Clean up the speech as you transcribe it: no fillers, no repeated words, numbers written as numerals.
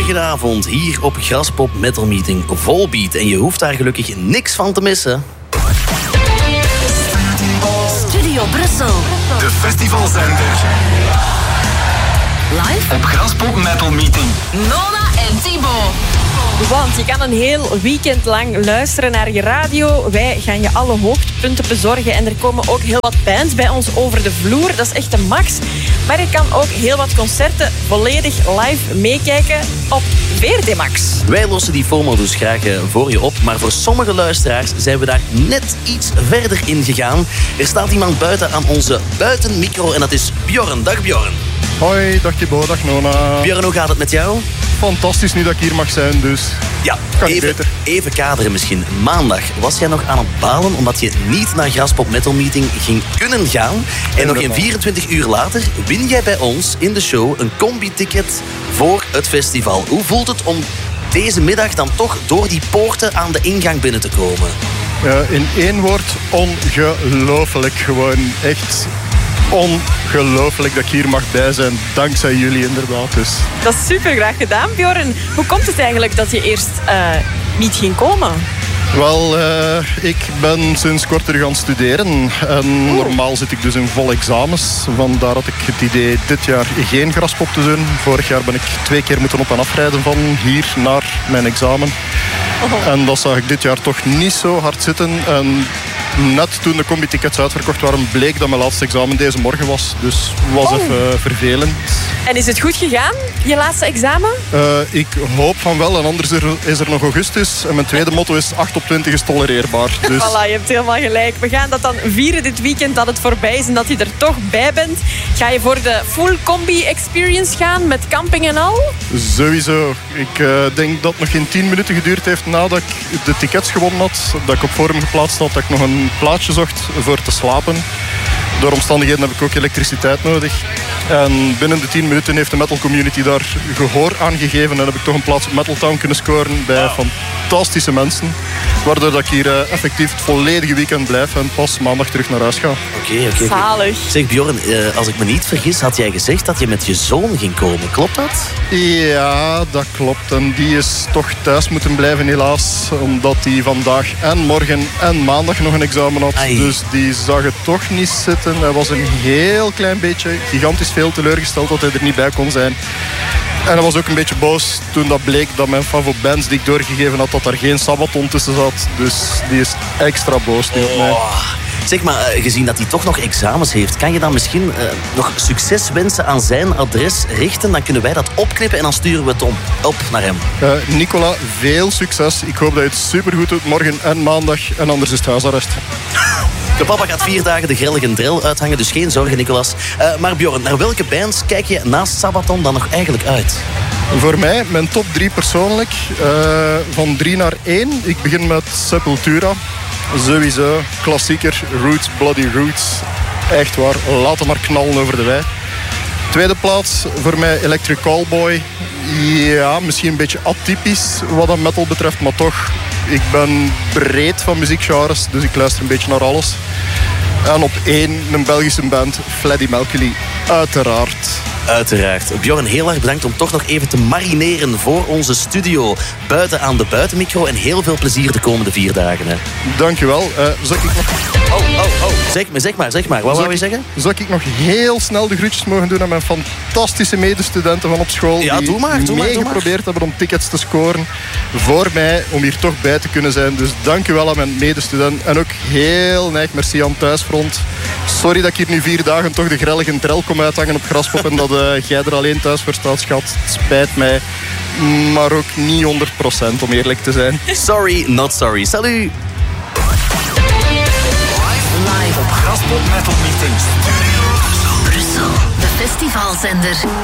Morgenavond hier op Graspop Metal Meeting Volbeat. En je hoeft daar gelukkig niks van te missen. Studio Brussel. De festivalzender. Live Op Graspop Metal Meeting. Nona en Thibaut. Want je kan een heel weekend lang luisteren naar je radio. Wij gaan je alle hoogtepunten bezorgen. En er komen ook heel wat bands bij ons over de vloer. Dat is echt de max. Maar je kan ook heel wat concerten volledig live meekijken op VRT Max. Wij lossen die FOMO dus graag voor je op. Maar voor sommige luisteraars zijn we daar net iets verder in gegaan. Er staat iemand buiten aan onze buitenmicro en dat is Bjorn. Dag Bjorn. Hoi, dag Thibaut, dag Nona. Bjorn, hoe gaat het met jou? Fantastisch nu dat ik hier mag zijn, dus Ja, kan niet beter. even kaderen misschien. Maandag was jij nog aan het balen omdat je niet naar Graspop Metal Meeting ging kunnen gaan. En nog geen 24 uur later win jij bij ons in de show een combi-ticket voor het festival. Hoe voelt het om deze middag dan toch door die poorten aan de ingang binnen te komen? In één woord, ongelooflijk. Gewoon echt ongelooflijk dat ik hier mag bij zijn. Dankzij jullie inderdaad. Dus. Dat is super graag gedaan, Bjorn. Hoe komt het eigenlijk dat je eerst niet ging komen? Wel, ik ben sinds kort terug gaan studeren. En normaal zit ik dus in vol examens. Vandaar had ik het idee dit jaar geen Graspop te doen. Vorig jaar ben ik 2 keer moeten op- en afrijden van hier naar mijn examen. En dat zag ik dit jaar toch niet zo hard zitten. En net toen de combi-tickets uitverkocht waren, bleek dat mijn laatste examen deze morgen was. Dus was even vervelend. En is het goed gegaan, je laatste examen? Ik hoop van wel, en anders is er nog augustus. En mijn tweede motto is 8 op 20 is tolereerbaar. Dus... Voilà, je hebt helemaal gelijk. We gaan dat dan vieren dit weekend dat het voorbij is en dat je er toch bij bent. Ga je voor de full combi experience gaan met camping en al? Sowieso. Ik denk dat het nog geen 10 minuten geduurd heeft nadat ik de tickets gewonnen had. Dat ik op forum geplaatst had dat ik nog een plaatsje zocht voor te slapen. Door omstandigheden heb ik ook elektriciteit nodig. En binnen de 10 minuten heeft de metal community daar gehoor aan gegeven. En heb ik toch een plaats op Metal Town kunnen scoren bij fantastische mensen. Waardoor dat ik hier effectief het volledige weekend blijf en pas maandag terug naar huis ga. Oké. Zalig. Zeg Bjorn, als ik me niet vergis, had jij gezegd dat je met je zoon ging komen. Klopt dat? Ja, dat klopt. En die is toch thuis moeten blijven helaas. Omdat hij vandaag en morgen en maandag nog een examen had. Ai. Dus die zag het toch niet zitten. Hij was een heel klein beetje, gigantisch veel teleurgesteld dat hij er niet bij kon zijn. En hij was ook een beetje boos toen dat bleek dat mijn favoriete bands die ik doorgegeven had, dat daar geen Sabaton tussen zat. Dus die is extra boos nu op mij. Zeg maar, gezien dat hij toch nog examens heeft, kan je dan misschien nog succeswensen aan zijn adres richten? Dan kunnen wij dat opknippen en dan sturen we het op naar hem. Nicola, veel succes. Ik hoop dat je het supergoed doet morgen en maandag. En anders is het huisarrest. De papa gaat 4 dagen de Grellige Drel uithangen, dus geen zorgen, Nicolas. Maar Bjorn, naar welke bands kijk je naast Sabaton dan nog eigenlijk uit? Voor mij, mijn top 3 persoonlijk. Van 3 naar 1. Ik begin met Sepultura. Sowieso. Klassieker. Roots, Bloody Roots. Echt waar. Laat hem maar knallen over de wei. Tweede plaats voor mij Electric Callboy. Ja, misschien een beetje atypisch wat dat metal betreft, maar toch. Ik ben breed van muziekgenres, dus ik luister een beetje naar alles. En op 1 een Belgische band, Freddie Mercury, uiteraard. Uiteraard. Bjorn, heel erg bedankt om toch nog even te marineren voor onze studio. Buiten aan de buitenmicro en heel veel plezier de komende 4 dagen. Hè. Dankjewel. Zou ik nog... Zeg maar. Wat wou je zeggen? Zou ik nog heel snel de groetjes mogen doen aan mijn fantastische medestudenten van op school. Ja, die doe maar. geprobeerd hebben om tickets te scoren voor mij, om hier toch bij te kunnen zijn. Dus dankjewel aan mijn medestudent. En ook heel neig merci aan Thuisfront. Sorry dat ik hier nu 4 dagen toch de Grellige Drel kom uithangen op Graspop en dat jij er alleen thuis voor staat, schat. Het spijt mij. Maar ook niet 100% om eerlijk te zijn. Sorry, not sorry. Salut! Live Op Graspop Metal Meeting. Brussel. De festivalzender.